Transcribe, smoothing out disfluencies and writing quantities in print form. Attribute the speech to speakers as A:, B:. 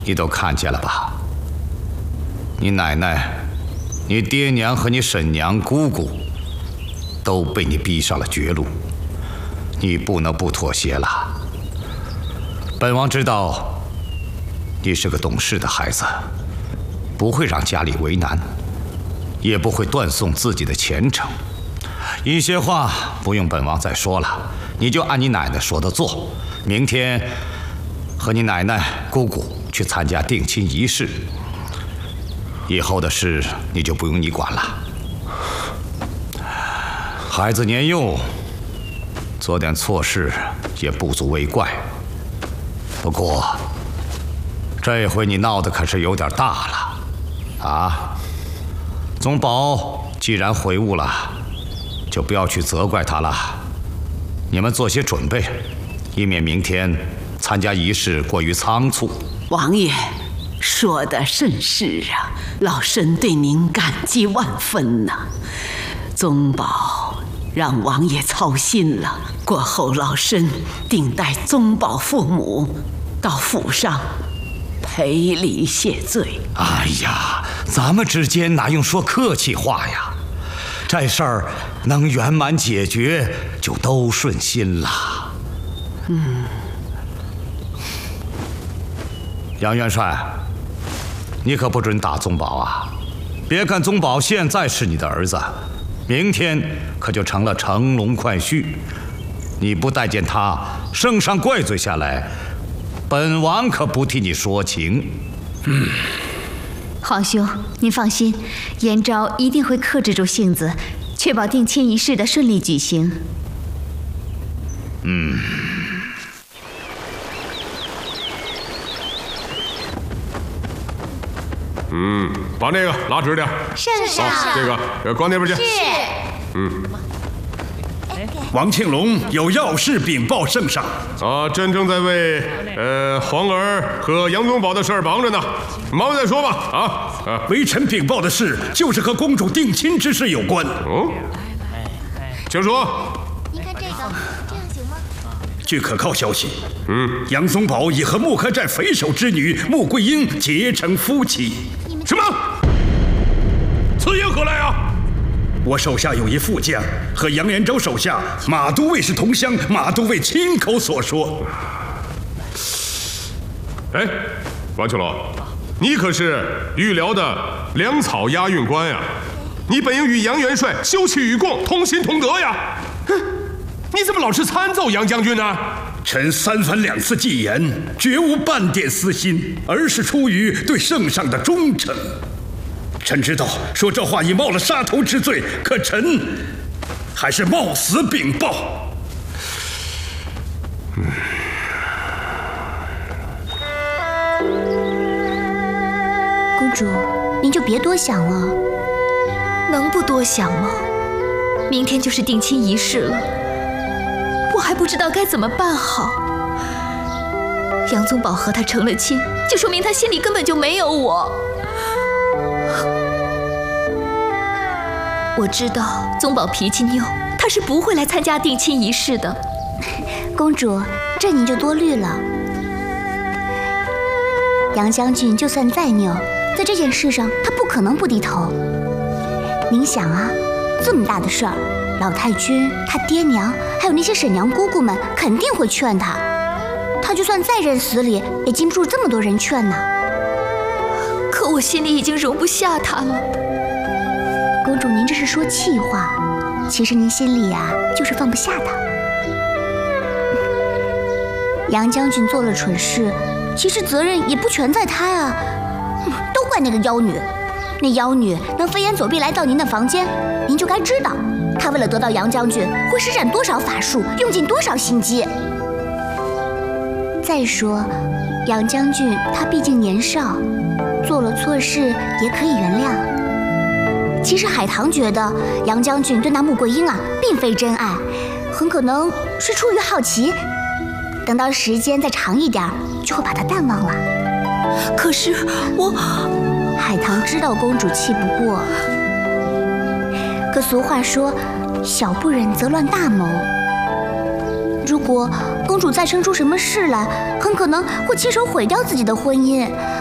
A: 你都看见了吧？你奶奶、你爹娘和你婶娘、姑姑都被你逼上了绝路，你不能不妥协了。本王知道你是个懂事的孩子，不会让家里为难，也不会断送自己的前程。一些话不用本王再说了，你就按你奶奶说的做。明天和你奶奶、姑姑去参加定亲仪式，以后的事你就不用你管了。孩子年幼，做点错事也不足为怪。不过这回你闹得可是有点大了啊！宗保既然悔悟了，就不要去责怪他了。你们做些准备，以免明天参加仪式过于仓促。
B: 王爷说得甚是啊，老身对您感激万分呐。宗保让王爷操心了，过后老身定带宗保父母到府上赔礼谢罪。
A: 哎呀，咱们之间哪用说客气话呀？这事儿能圆满解决，就都顺心了。杨元帅，你可不准打宗保啊！别看宗保现在是你的儿子，明天可就成了乘龙快婿。你不待见他，圣上怪罪下来，本王可不替你说情。
C: 皇兄，您放心，延昭一定会克制住性子，确保定亲仪式的顺利举行。
D: 把那个拉直点。
E: 圣上，
D: 这个关那边去。
E: 是。
F: 王庆龙有要事禀报圣上。
D: 朕正在为皇儿和杨宗保的事儿忙着呢，忙再说吧。
F: 微臣禀报的事就是和公主定亲之事有关。
D: 请说。
E: 您看这样行吗？
F: 据可靠消息，杨宗保已和木刻寨匪首之女穆桂英结成夫妻。
D: 什么？此言何来啊？
F: 我手下有一副将和杨延昭手下马都尉是同乡，马都尉亲口所说。
D: 哎，王庆龙，你可是御辽的粮草押运官呀，你本应与杨元帅休戚与共，同心同德呀。你怎么老是参奏杨将军呢？
F: 臣3番2次进言，绝无半点私心，而是出于对圣上的忠诚。臣知道说这话已冒了杀头之罪，可臣还是冒死禀报。
G: 公主，您就别多想了。
C: 能不多想吗？明天就是定亲仪式了，我还不知道该怎么办好。杨宗保和他成了亲，就说明他心里根本就没有我。我知道宗保脾气拗，他是不会来参加定亲仪式的。
G: 公主，这您就多虑了。杨将军就算再拗，在这件事上他不可能不低头。您想啊，这么大的事儿，老太君、他爹娘，还有那些婶娘姑姑们肯定会劝他。他就算再认死理，也禁不住这么多人劝呢。
C: 可我心里已经容不下他了。
G: 公主，您这是说气话，其实您心里啊就是放不下他。杨将军做了蠢事，其实责任也不全在他呀，都怪那个妖女。那妖女能飞檐走壁来到您的房间，您就该知道，她为了得到杨将军，会施展多少法术，用尽多少心机。再说，杨将军他毕竟年少，做了错事也可以原谅。其实海棠觉得杨将军对那穆桂英啊，并非真爱，很可能是出于好奇。等到时间再长一点，就会把他淡忘了。
C: 可是
G: 海棠知道公主气不过，可俗话说，小不忍则乱大谋。如果公主再生出什么事来，很可能会亲手毁掉自己的婚姻。